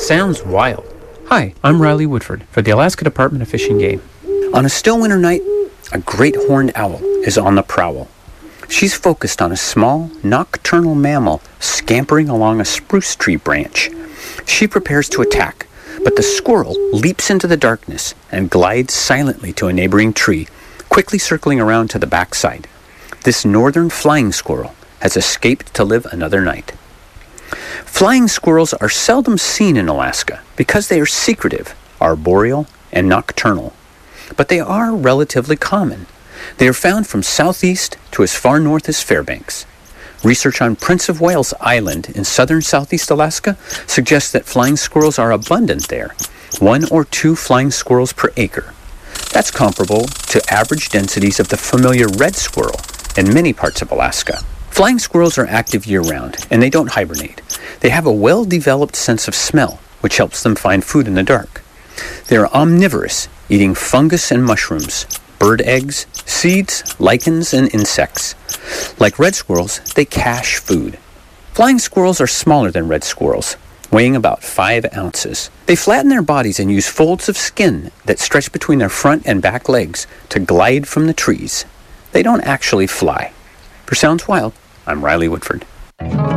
Sounds wild. Hi, I'm Riley Woodford for the Alaska Department of Fish and Game. On a still winter night, a great horned owl is on the prowl. She's focused on a small, nocturnal mammal scampering along a spruce tree branch. She prepares to attack, but the squirrel leaps into the darkness and glides silently to a neighboring tree, quickly circling around to the backside. This northern flying squirrel has escaped to live another night. Flying squirrels are seldom seen in Alaska because they are secretive, arboreal, and nocturnal. But they are relatively common. They are found from southeast to as far north as Fairbanks. Research on Prince of Wales Island in southern southeast Alaska suggests that flying squirrels are abundant there, 1 or 2 flying squirrels per acre. That's comparable to average densities of the familiar red squirrel in many parts of Alaska. Flying squirrels are active year-round, and they don't hibernate. They have a well-developed sense of smell, which helps them find food in the dark. They are omnivorous, eating fungus and mushrooms, bird eggs, seeds, lichens, and insects. Like red squirrels, they cache food. Flying squirrels are smaller than red squirrels, weighing about 5 ounces. They flatten their bodies and use folds of skin that stretch between their front and back legs to glide from the trees. They don't actually fly. For Sounds Wild, I'm Riley Woodford.